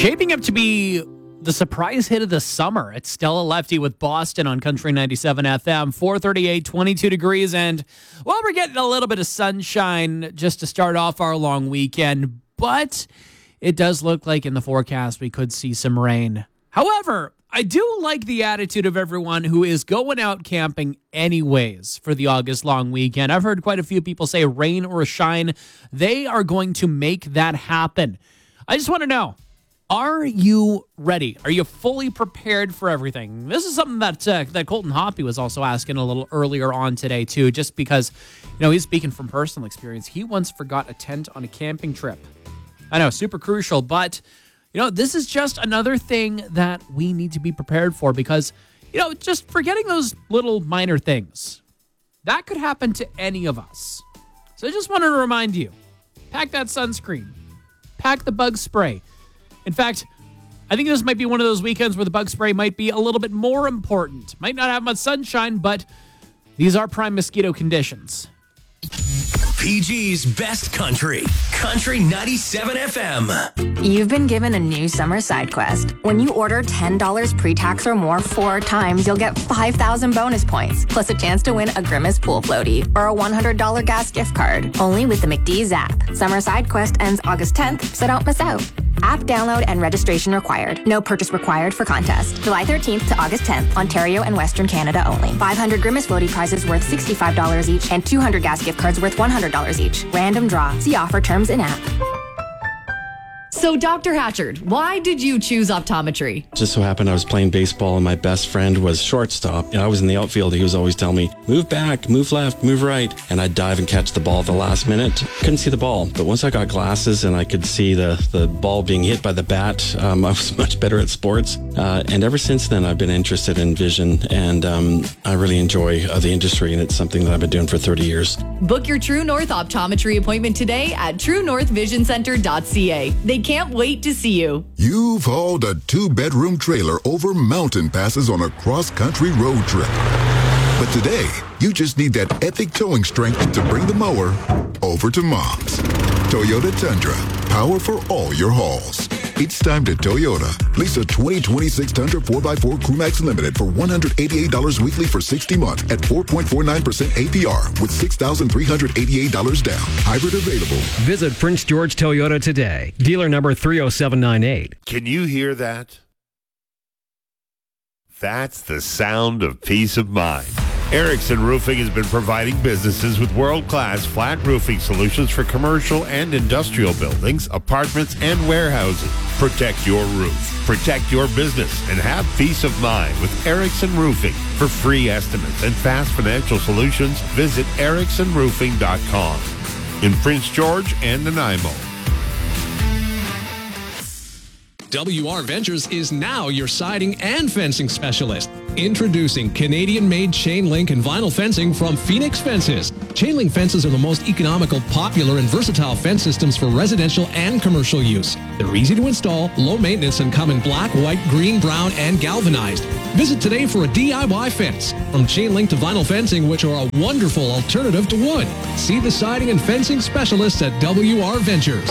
Shaping up to be the surprise hit of the summer. It's Stella Lefty with Boston on Country 97 FM. 438, 22 degrees. And, well, we're getting a little bit of sunshine just to start off our long weekend. But it does look like in the forecast we could see some rain. However, I do like the attitude of everyone who is going out camping anyways for the August long weekend. I've heard quite a few people say rain or shine, they are going to make that happen. I just want to know, are you ready? Are you fully prepared for everything? This is something that Colton Hoppy was also asking a little earlier on today too, just because, he's speaking from personal experience. He once forgot a tent on a camping trip. I know, super crucial, but this is just another thing that we need to be prepared for because, just forgetting those little minor things, that could happen to any of us. So I just wanted to remind you, pack that sunscreen, pack the bug spray. In fact, I think this might be one of those weekends where the bug spray might be a little bit more important. Might not have much sunshine, but these are prime mosquito conditions. PG's Best Country, Country 97 FM. You've been given a new summer side quest. When you order $10 pre-tax or more 4 times, you'll get 5,000 bonus points, plus a chance to win a Grimace pool floaty or a $100 gas gift card. Only with the McDee's app. Summer side quest ends August 10th, so don't miss out. App download and registration required. No purchase required for contest. July 13th to August 10th, Ontario and Western Canada only. 500 Grimace floaty prizes worth $65 each and 200 gas gift cards worth $100 each. Random draw. See offer terms in app. So, Dr. Hatchard, why did you choose optometry? Just so happened I was playing baseball and my best friend was shortstop. I was in the outfield. He was always telling me, move back, move left, move right. And I'd dive and catch the ball at the last minute. Couldn't see the ball. But once I got glasses and I could see the ball being hit by the bat, I was much better at sports. And ever since then, I've been interested in vision. And I really enjoy the industry. And it's something that I've been doing for 30 years. Book your True North optometry appointment today at truenorthvisioncenter.ca. They can't wait to see you. You've hauled a 2-bedroom trailer over mountain passes on a cross-country road trip. But today, you just need that epic towing strength to bring the mower over to Mom's. Toyota Tundra, power for all your hauls. It's time to Toyota. Lease a 2026 Tundra 4x4 Crewmax Limited for $188 weekly for 60 months at 4.49% APR with $6,388 down. Hybrid available. Visit Prince George Toyota today. Dealer number 30798. Can you hear that? That's the sound of peace of mind. Erickson Roofing has been providing businesses with world-class flat roofing solutions for commercial and industrial buildings, apartments, and warehouses. Protect your roof, protect your business, and have peace of mind with Erickson Roofing. For free estimates and fast financial solutions, visit ericksonroofing.com. In Prince George and Nanaimo. WR Ventures is now your siding and fencing specialist. Introducing Canadian-made chain link and vinyl fencing from Phoenix Fences. Chain link fences are the most economical, popular, and versatile fence systems for residential and commercial use. They're easy to install, low maintenance, and come in black, white, green, brown, and galvanized. Visit today for a DIY fence. From chain link to vinyl fencing, which are a wonderful alternative to wood. See the siding and fencing specialists at WR Ventures.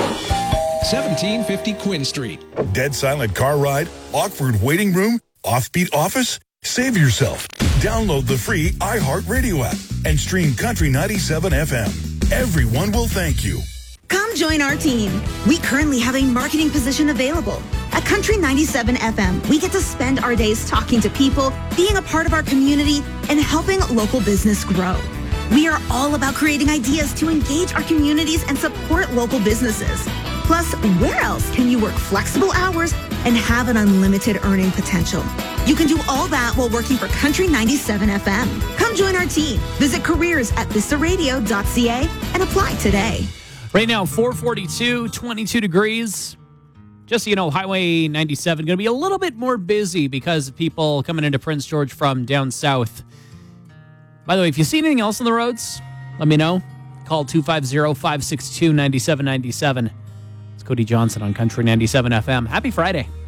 1750 Quinn Street. Dead silent car ride? Awkward waiting room? Offbeat office? Save yourself. Download the free iHeartRadio app and stream Country 97 FM. Everyone will thank you. Come join our team. We currently have a marketing position available. At Country 97 FM, we get to spend our days talking to people, being a part of our community, and helping local business grow. We are all about creating ideas to engage our communities and support local businesses. Plus, where else can you work flexible hours and have an unlimited earning potential? You can do all that while working for Country 97 FM. Come join our team. Visit careers at vistaradio.ca and apply today. Right now, 442, 22 degrees. Just so you know, Highway 97 going to be a little bit more busy because of people coming into Prince George from down south. By the way, if you see anything else on the roads, let me know. Call 250-562-9797. It's Cody Johnson on Country 97 FM. Happy Friday.